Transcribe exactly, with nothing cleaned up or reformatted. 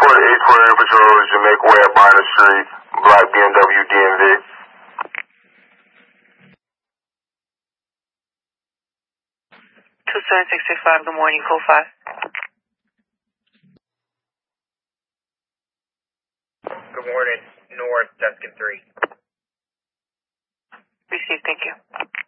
for the eight four Air Patrol, Jamaica Way at Barnard Street, Black B M W D M V. two seven six six five, good morning, code five. Good morning, North, Tuscan three. Received, thank you.